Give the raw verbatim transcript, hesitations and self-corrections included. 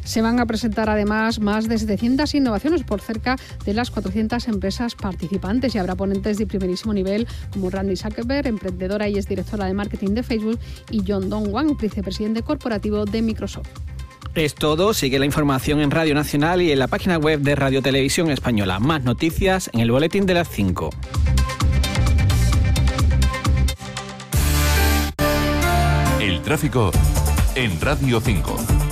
Se van a presentar además más de setecientas innovaciones por cerca de las cuatrocientas empresas participantes, y habrá ponentes de primerísimo nivel como Randy Zuckerberg, emprendedora y exdirectora de marketing de Facebook, y John Dong-Wang, vicepresidente corporativo de Microsoft. Es todo. Sigue la información en Radio Nacional y en la página web de Radio Televisión Española. Más noticias en el boletín de las cinco. El tráfico en Radio cinco.